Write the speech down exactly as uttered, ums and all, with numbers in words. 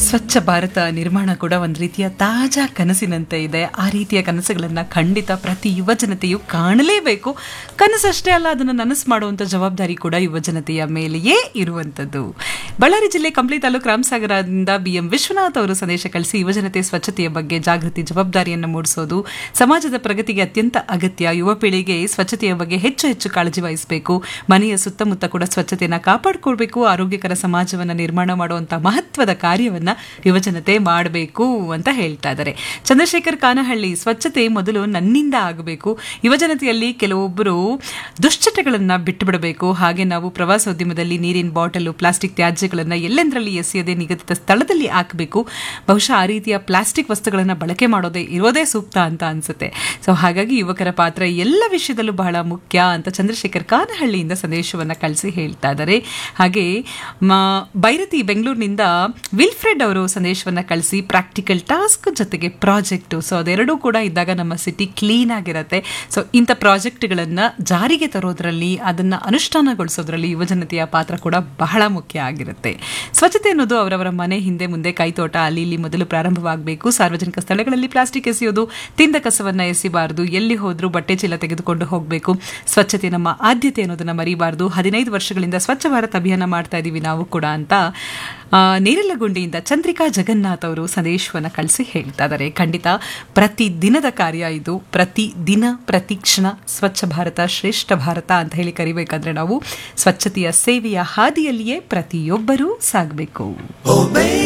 ಸ್ವಚ್ಛ ಭಾರತ ನಿರ್ಮಾಣ ಕೂಡ ಒಂದು ರೀತಿಯ ತಾಜಾ ಕನಸಿನಂತೆ ಇದೆ. ಆ ರೀತಿಯ ಕನಸುಗಳನ್ನು ಖಂಡಿತ ಪ್ರತಿ ಯುವ ಜನತೆಯು ಕಾಣಲೇಬೇಕು. ಕನಸಷ್ಟೇ ಅಲ್ಲ, ಅದನ್ನು ನನಸು ಮಾಡುವಂಥ ಜವಾಬ್ದಾರಿ ಕೂಡ ಯುವ ಜನತೆಯ ಮೇಲೆಯೇ ಇರುವಂಥದ್ದು. ಬಳ್ಳಾರಿ ಜಿಲ್ಲೆ ಕಂಪ್ಲಿ ತಾಲೂಕು ರಾಮಸಾಗರದಿಂದ ಬಿ ಎಂ ವಿಶ್ವನಾಥ್ ಅವರು ಸಂದೇಶ ಕಳಿಸಿ, ಯುವಜನತೆ ಸ್ವಚ್ಛತೆಯ ಬಗ್ಗೆ ಜಾಗೃತಿ ಜವಾಬ್ದಾರಿಯನ್ನು ಮೂಡಿಸೋದು ಸಮಾಜದ ಪ್ರಗತಿಗೆ ಅತ್ಯಂತ ಅಗತ್ಯ. ಯುವ ಪೀಳಿಗೆ ಸ್ವಚ್ಛತೆಯ ಬಗ್ಗೆ ಹೆಚ್ಚು ಹೆಚ್ಚು ಕಾಳಜಿ ವಹಿಸಬೇಕು. ಮನೆಯ ಸುತ್ತಮುತ್ತ ಕೂಡ ಸ್ವಚ್ಛತೆಯನ್ನು ಕಾಪಾಡಿಕೊಳ್ಬೇಕು. ಆರೋಗ್ಯಕರ ಸಮಾಜವನ್ನು ನಿರ್ಮಾಣ ಮಾಡುವಂಥ ಮಹತ್ವದ ಕಾರ್ಯವನ್ನು ಯುವಜನತೆ ಮಾಡಬೇಕು ಅಂತ ಹೇಳ್ತಾ ಇದ್ದಾರೆ. ಚಂದ್ರಶೇಖರ್ ಕಾನಹಳ್ಳಿ, ಸ್ವಚ್ಛತೆ ಮೊದಲು ನನ್ನಿಂದ ಆಗಬೇಕು. ಯುವಜನತೆಯಲ್ಲಿ ಕೆಲವೊಬ್ಬರು ದುಶ್ಚಟಗಳನ್ನು ಬಿಟ್ಟು ಬಿಡಬೇಕು. ಹಾಗೆ ನಾವು ಪ್ರವಾಸೋದ್ಯಮದಲ್ಲಿ ನೀರಿನ ಬಾಟಲು, ಪ್ಲಾಸ್ಟಿಕ್ ತ್ಯಾಜ್ಯಗಳನ್ನು ಎಲ್ಲೆಂದರಲ್ಲಿ ಎಸೆಯದೆ ನಿಗದಿತ ಸ್ಥಳದಲ್ಲಿ ಹಾಕಬೇಕು. ಬಹುಶಃ ಆ ರೀತಿಯ ಪ್ಲಾಸ್ಟಿಕ್ ವಸ್ತುಗಳನ್ನು ಬಳಕೆ ಮಾಡೋದೇ ಇರೋದೇ ಸೂಕ್ತ ಅಂತ ಅನ್ಸುತ್ತೆ. ಸೊ ಹಾಗಾಗಿ ಯುವಕರ ಪಾತ್ರ ಎಲ್ಲ ವಿಷಯದಲ್ಲೂ ಬಹಳ ಮುಖ್ಯ ಅಂತ ಚಂದ್ರಶೇಖರ್ ಕಾನಹಳ್ಳಿಯಿಂದ ಸಂದೇಶವನ್ನು ಕಳಿಸಿ ಹೇಳ್ತಾ ಇದ್ದಾರೆ. ಹಾಗೆ ಬೈರತಿ ಬೆಂಗಳೂರಿನಿಂದ ವಿಲ್ಫ್ರೆಡ್ ಅವರು ಸಂದೇಶವನ್ನು ಕಳಿಸಿ, ಪ್ರಾಕ್ಟಿಕಲ್ ಟಾಸ್ಕ್ ಜೊತೆಗೆ ಪ್ರಾಜೆಕ್ಟು, ಸೊ ಅದೆರಡೂ ಕೂಡ ಇದ್ದಾಗ ನಮ್ಮ ಸಿಟಿ ಕ್ಲೀನ್ ಆಗಿರುತ್ತೆ. ಸೊ ಇಂಥ ಪ್ರಾಜೆಕ್ಟ್ಗಳನ್ನು ಜಾರಿಗೆ ತರೋದ್ರಲ್ಲಿ, ಅದನ್ನು ಅನುಷ್ಠಾನಗೊಳಿಸೋದ್ರಲ್ಲಿ ಯುವಜನತೆಯ ಪಾತ್ರ ಕೂಡ ಬಹಳ ಮುಖ್ಯ ಆಗಿರುತ್ತೆ. ಸ್ವಚ್ಛತೆ ಅನ್ನೋದು ಅವರವರ ಮನೆ ಹಿಂದೆ ಮುಂದೆ, ಕೈತೋಟ ಅಲ್ಲಿ ಇಲ್ಲಿ ಮೊದಲು ಪ್ರಾರಂಭವಾಗಬೇಕು. ಸಾರ್ವಜನಿಕ ಸ್ಥಳಗಳಲ್ಲಿ ಪ್ಲಾಸ್ಟಿಕ್ ಎಸೆಯೋದು, ತಿಂದ ಕಸವನ್ನು ಎಸಿಬಾರದು. ಎಲ್ಲಿ ಹೋದರೂ ಬಟ್ಟೆ ಚೀಲ ತೆಗೆದುಕೊಂಡು ಹೋಗಬೇಕು. ಸ್ವಚ್ಛತೆ ನಮ್ಮ ಆದ್ಯತೆ ಅನ್ನೋದನ್ನು ಮರಿಬಾರದು. ಹದಿನೈದು ವರ್ಷಗಳಿಂದ ಸ್ವಚ್ಛ ಭಾರತ್ ಅಭಿಯಾನ ಮಾಡ್ತಾ ಇದ್ದೀವಿ ನಾವು ಕೂಡ ಅಂತ ನೇರಲಗುಂಡಿಯಿಂದ ಚಂದ್ರಿಕಾ ಜಗನ್ನಾಥ್ ಅವರು ಸಂದೇಶವನ್ನು ಕಳಿಸಿ ಹೇಳ್ತಾ ಇದ್ದಾರೆ. ಖಂಡಿತ ಪ್ರತಿ ದಿನದ ಕಾರ್ಯ ಇದು. ಪ್ರತಿ ದಿನ ಪ್ರತಿ ಕ್ಷಣ ಸ್ವಚ್ಛ ಭಾರತ ಶ್ರೇಷ್ಠ ಭಾರತ ಅಂತ ಹೇಳಿ ಕರಿಬೇಕಾದ್ರೆ ನಾವು ಸ್ವಚ್ಛತೆಯ ಸೇವೆಯ ಹಾದಿಯಲ್ಲಿಯೇ ಪ್ರತಿಯೊಬ್ಬರೂ ಸಾಗಬೇಕು.